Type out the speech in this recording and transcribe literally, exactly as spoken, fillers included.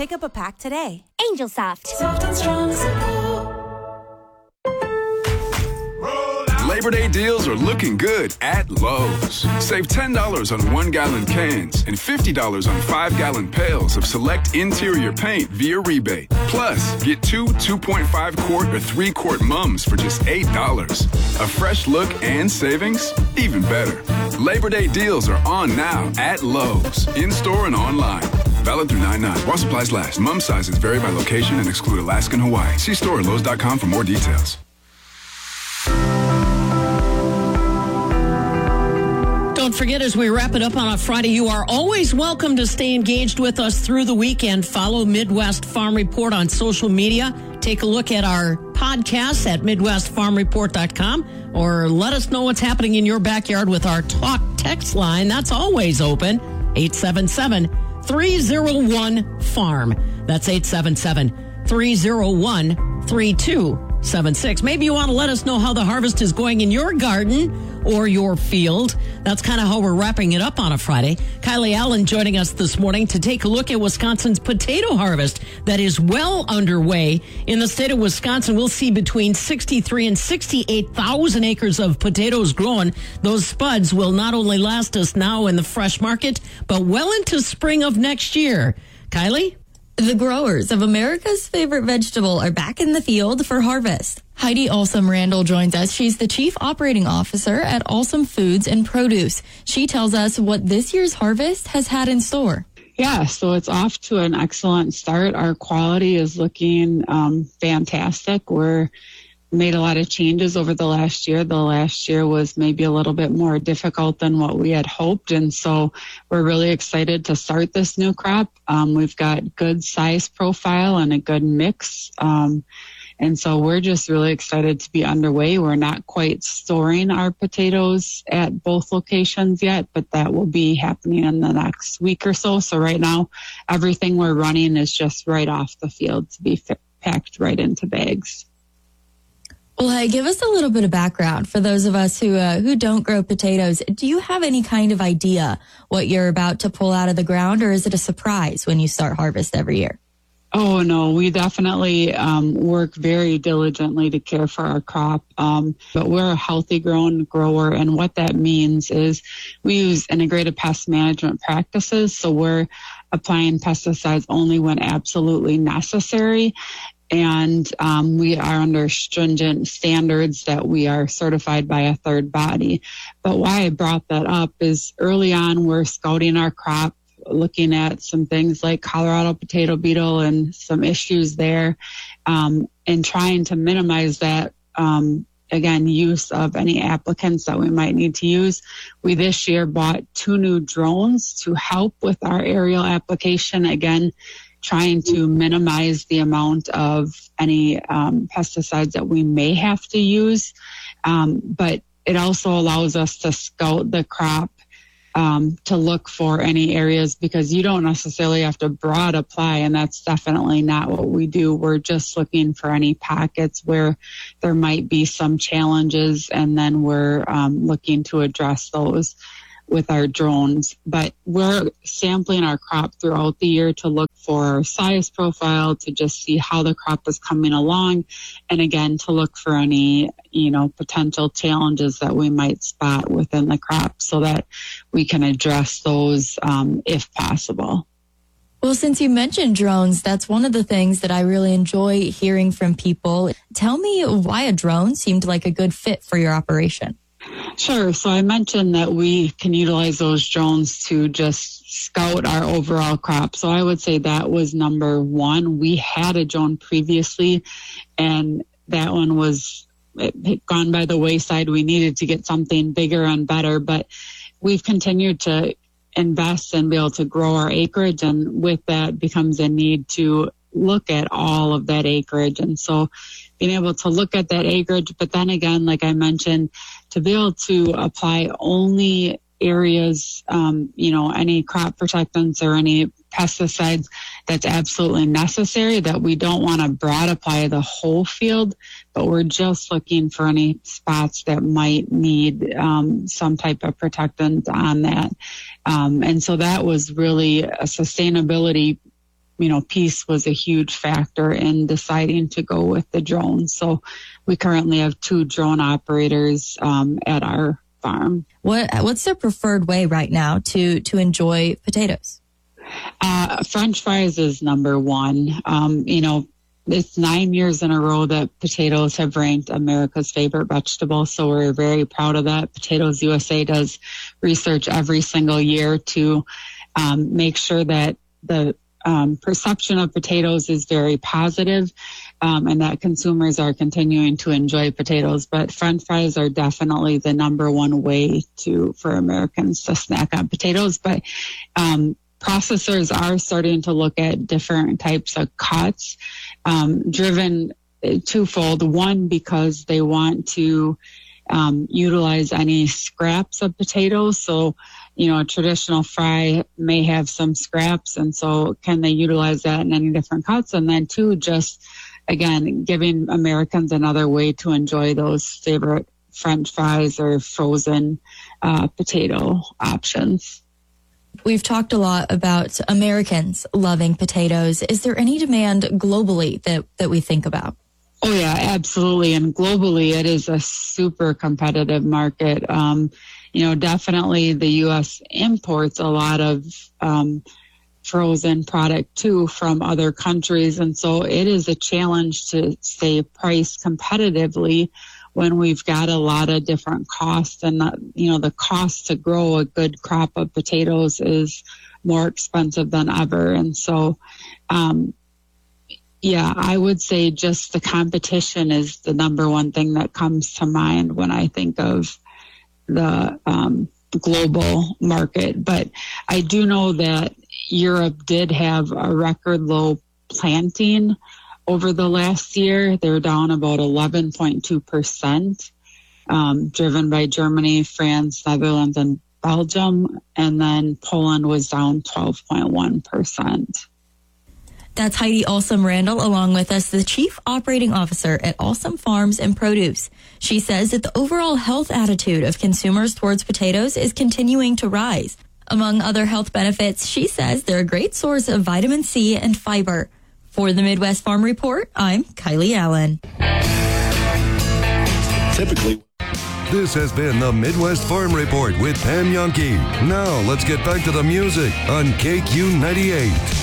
Pick up a pack today. Angel Soft. Soft and strong support. Labor Day deals are looking good at Lowe's. Save ten dollars on one-gallon cans and fifty dollars on five-gallon pails of select interior paint via rebate. Plus, get two two point five quart or three quart mums for just eight dollars. A fresh look and savings? Even better. Labor Day deals are on now at Lowe's, in-store and online. Valid through nine nine. While supplies last. Mum sizes vary by location and exclude Alaska and Hawaii. See store at lowes dot com for more details. Don't forget, as we wrap it up on a Friday, you are always welcome to stay engaged with us through the weekend. Follow Midwest Farm Report on social media. Take a look at our podcasts at midwest farm report dot com, or let us know what's happening in your backyard with our talk text line. That's always open, eight seven seven, three oh one, farm. That's eight seven seven, three oh one, three two seven six. Maybe you want to let us know how the harvest is going in your garden or your field. That's kind of how we're wrapping it up on a Friday. Kylie Allen joining us this morning to take a look at Wisconsin's potato harvest that is well underway. In the state of Wisconsin, we'll see between sixty-three and sixty-eight thousand acres of potatoes grown. Those spuds will not only last us now in the fresh market, but well into spring of next year. Kylie? The growers of America's favorite vegetable are back in the field for harvest. Heidi Alsam Randall joins us. She's the Chief Operating Officer at Alsam Foods and Produce. She tells us what this year's harvest has had in store. Yeah, so it's off to an excellent start. Our quality is looking um, fantastic. We're made a lot of changes over the last year. The last year was maybe a little bit more difficult than what we had hoped. And so we're really excited to start this new crop. Um, we've got good size profile and a good mix. Um, and so we're just really excited to be underway. We're not quite storing our potatoes at both locations yet, but that will be happening in the next week or so. So right now, everything we're running is just right off the field to be fi- packed right into bags. Well, hey, give us a little bit of background for those of us who uh, who don't grow potatoes. Do you have any kind of idea what you're about to pull out of the ground, or is it a surprise when you start harvest every year? Oh, no, we definitely um, work very diligently to care for our crop, um, but we're a healthy grown grower, and what that means is we use integrated pest management practices, so we're applying pesticides only when absolutely necessary. And um, we are under stringent standards that we are certified by a third body. But why I brought that up is early on, we're scouting our crop, looking at some things like Colorado potato beetle and some issues there, um, and trying to minimize that, um, again, use of any applicants that we might need to use. We this year bought two new drones to help with our aerial application, again, trying to minimize the amount of any um, pesticides that we may have to use. Um, but it also allows us to scout the crop um, to look for any areas, because you don't necessarily have to broad apply, and that's definitely not what we do. We're just looking for any pockets where there might be some challenges, and then we're um, looking to address those with our drones. But we're sampling our crop throughout the year to look for our size profile, to just see how the crop is coming along, and again, to look for any, you know, potential challenges that we might spot within the crop so that we can address those um, if possible. Well, since you mentioned drones, that's one of the things that I really enjoy hearing from people. Tell me why a drone seemed like a good fit for your operation. Sure. So I mentioned that we can utilize those drones to just scout our overall crop. So I would say that was number one. We had a drone previously, and that one was it had gone by the wayside. We needed to get something bigger and better, but we've continued to invest and be able to grow our acreage. And with that becomes a need to look at all of that acreage. And so being able to look at that acreage, but then again, like I mentioned, to be able to apply only areas, um, you know, any crop protectants or any pesticides that's absolutely necessary, that we don't want to broad apply the whole field, but we're just looking for any spots that might need um, some type of protectant on that. Um, and so that was really a sustainability you know, peace was a huge factor in deciding to go with the drones. So we currently have two drone operators um, at our farm. What What's their preferred way right now to, to enjoy potatoes? Uh, French fries is number one. Um, you know, it's nine years in a row that potatoes have ranked America's favorite vegetable. So we're very proud of that. Potatoes U S A does research every single year to um, make sure that the um, perception of potatoes is very positive, um, and that consumers are continuing to enjoy potatoes. But French fries are definitely the number one way to for Americans to snack on potatoes. But um, processors are starting to look at different types of cuts, um, driven twofold. One, because they want to um, utilize any scraps of potatoes. So, you know, a traditional fry may have some scraps, and so can they utilize that in any different cuts? And then two, just, again, giving Americans another way to enjoy those favorite French fries or frozen uh, potato options. We've talked a lot about Americans loving potatoes. Is there any demand globally that, that we think about? Oh, yeah, absolutely. And globally, it is a super competitive market. Um, you know, definitely the U S imports a lot of um, frozen product, too, from other countries. And so it is a challenge to stay priced competitively when we've got a lot of different costs, and that, you know, the cost to grow a good crop of potatoes is more expensive than ever. And so, um, yeah, I would say just the competition is the number one thing that comes to mind when I think of the um, global market. But I do know that Europe did have a record low planting over the last year. They're down about eleven point two percent, um, driven by Germany, France, Netherlands, and Belgium. And then Poland was down twelve point one percent. That's Heidi Alsum Randall, along with us, the Chief Operating Officer at Alsum Farms and Produce. She says that the overall health attitude of consumers towards potatoes is continuing to rise. Among other health benefits, she says they're a great source of vitamin C and fiber. For the Midwest Farm Report, I'm Kylie Allen. Typically, this has been the Midwest Farm Report with Pam Yonke. Now let's get back to the music on K Q ninety-eight.